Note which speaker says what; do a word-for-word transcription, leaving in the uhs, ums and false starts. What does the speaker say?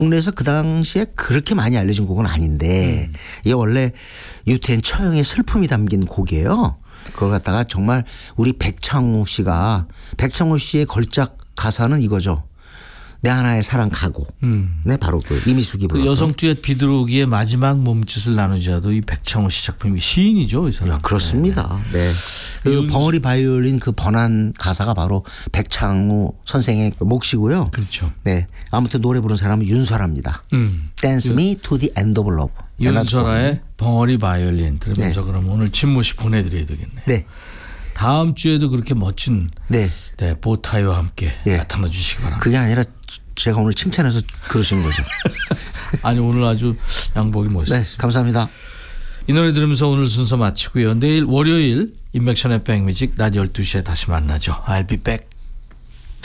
Speaker 1: 국내에서 그 당시에 그렇게 많이 알려진 곡은 아닌데 음. 이게 원래 유태인 처형의 슬픔이 담긴 곡이에요. 그걸 갖다가 정말 우리 백창호 씨가 백창호 씨의 걸작 가사는 이거죠. 내 하나의 사랑 가고. 음. 네, 바로 그 이미숙이 불렀던.
Speaker 2: 그 여성 듀엣 비둘기의 마지막 몸짓을 나누자도 이 백창호 씨 작품이 시인이죠, 이 사람.
Speaker 1: 야, 그렇습니다. 네. 네. 그 벙어리 바이올린 그 번안 가사가 바로 백창호 선생의 몫이고요.
Speaker 2: 그렇죠.
Speaker 1: 네. 아무튼 노래 부른 사람은 윤설아입니다. 음. Dance Me to the End of Love.
Speaker 2: 윤설아의 벙어리 바이올린 들으면서 네. 그럼 오늘 진모씨 보내드려야 되겠네요.
Speaker 1: 네.
Speaker 2: 다음 주에도 그렇게 멋진
Speaker 1: 네.
Speaker 2: 네, 보타이와 함께 네. 나타나 주시기 바랍니다.
Speaker 1: 그게 아니라 제가 오늘 칭찬해서 그러시는 거죠.
Speaker 2: 아니 오늘 아주 양복이 멋있어요.
Speaker 1: 네, 감사합니다.
Speaker 2: 이 노래 들으면서 오늘 순서 마치고요. 내일 월요일 인백션의 백뮤직 낮 열두 시에 다시 만나죠. I'll be back.